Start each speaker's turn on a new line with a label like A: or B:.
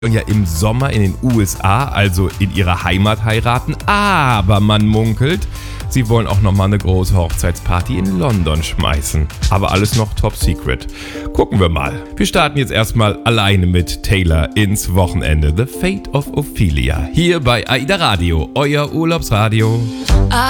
A: Und ja im Sommer in den USA, also in ihrer Heimat heiraten, aber man munkelt, sie wollen auch nochmal eine große Hochzeitsparty in London schmeißen. Aber alles noch top secret. Gucken wir mal. Wir starten jetzt erstmal alleine mit Taylor ins Wochenende. The Fate of Ophelia. Hier bei AIDA Radio, euer Urlaubsradio.